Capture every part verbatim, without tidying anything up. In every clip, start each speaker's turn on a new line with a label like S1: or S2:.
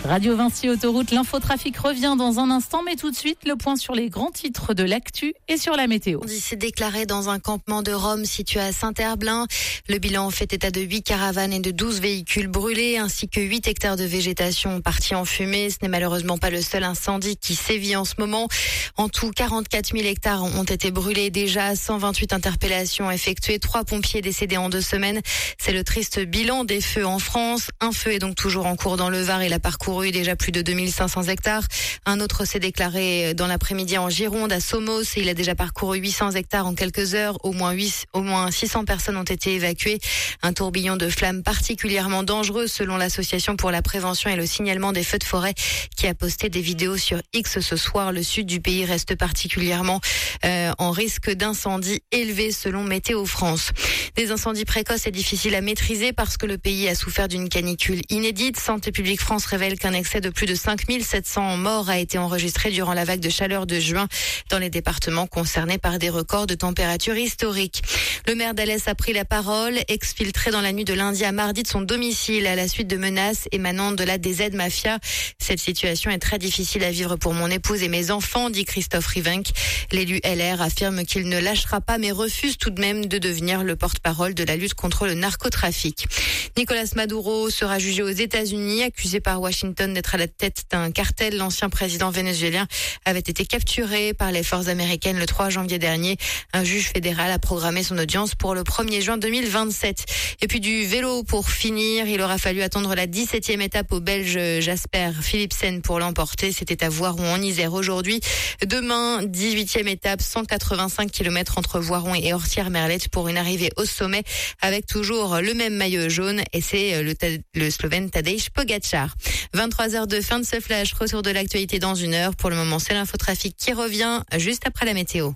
S1: Radio Vinci Autoroute, l'infotrafic revient dans un instant, mais tout de suite, le point sur les grands titres de l'actu et sur la météo.
S2: Il s'est déclaré dans un campement de Rome situé à Saint-Herblain. Le bilan fait état de huit caravanes et de douze véhicules brûlés, ainsi que huit hectares de végétation partis en fumée. Ce n'est malheureusement pas le seul incendie qui sévit en ce moment. En tout, quarante-quatre mille hectares ont été brûlés déjà, cent vingt-huit interpellations effectuées, trois pompiers décédés en deux semaines. C'est le triste bilan des feux en France. Un feu est donc toujours en cours dans le Var. Il a parcouru déjà plus de deux mille cinq cents hectares. Un autre s'est déclaré dans l'après-midi en Gironde, à Somos, et il a déjà parcouru huit cents hectares en quelques heures. Au moins huit, au moins six cents personnes ont été évacuées. Un tourbillon de flammes particulièrement dangereux selon l'association pour la prévention et le signalement des feux de forêt qui a posté des vidéos sur X ce soir. Le sud du pays reste particulièrement euh, en risque d'incendie élevé selon Météo France. Des incendies précoces et difficiles à maîtriser parce que le pays a souffert d'une canicule inédite. Santé publique France révèle qu'un excès de plus de cinq mille sept cents morts a été enregistré durant la vague de chaleur de juin dans les départements concernés par des records de température historiques. Le maire d'Alès a pris la parole, exfiltré dans la nuit de lundi à mardi de son domicile à la suite de menaces émanant de la D Z Mafia. Cette situation est très difficile à vivre pour mon épouse et mes enfants, dit Christophe Rivenc. L'élu L R affirme qu'il ne lâchera pas mais refuse tout de même de devenir le porte-parole de la lutte contre le narcotrafic. Nicolas Maduro sera jugé aux États-Unis, accusé par Washington d'être à la tête d'un cartel. L'ancien président vénézuélien avait été capturé par les forces américaines le trois janvier dernier. Un juge fédéral a programmé son audience pour le premier juin deux mille vingt-sept. Et puis du vélo pour finir, il aura fallu attendre la dix-septième étape au Belge Jasper Philipsen pour l'emporter. C'était à Voiron en Isère aujourd'hui. Demain, dix-huitième étape, cent quatre-vingt-cinq kilomètres entre Voiron et Orsières-Merlette pour une arrivée au sommet avec toujours le même maillot jaune, et c'est le, le Slovène Tadej Pogačar. vingt-trois heures de fin de ce flash, retour de l'actualité dans une heure. Pour le moment, c'est l'infotrafic qui revient juste après la météo.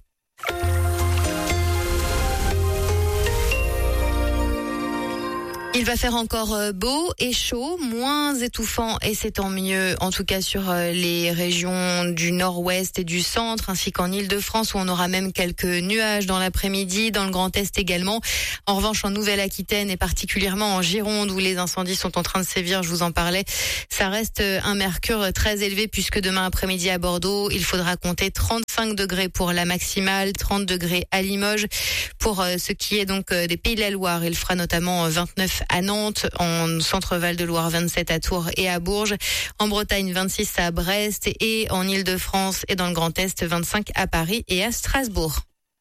S2: Il va faire encore beau et chaud, moins étouffant, et c'est tant mieux, en tout cas sur les régions du nord-ouest et du centre, ainsi qu'en Île-de-France où on aura même quelques nuages dans l'après-midi, dans le Grand Est également. En revanche, en Nouvelle-Aquitaine et particulièrement en Gironde où les incendies sont en train de sévir, je vous en parlais, ça reste un mercure très élevé puisque demain après-midi à Bordeaux, il faudra compter trente-cinq degrés pour la maximale, trente degrés à Limoges. Pour ce qui est donc des Pays de la Loire, il fera notamment vingt-neuf à Nantes, en centre-Val de Loire vingt-sept à Tours et à Bourges, en Bretagne vingt-six à Brest et en Île-de-France et dans le Grand Est vingt-cinq à Paris et à Strasbourg.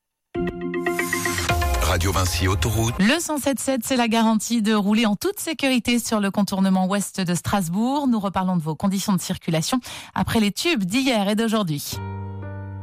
S3: Radio Vinci Autoroute.
S1: Le cent sept sept, c'est la garantie de rouler en toute sécurité sur le contournement ouest de Strasbourg. Nous reparlons de vos conditions de circulation après les tubes d'hier et d'aujourd'hui.